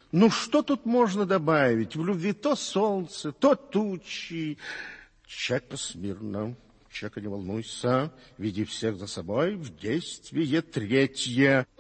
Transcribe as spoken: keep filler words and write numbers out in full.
Ну, что тут можно добавить? В любви то солнце, то тучи. Чека смирно, Чека, не волнуйся, веди всех за собой в действие третье.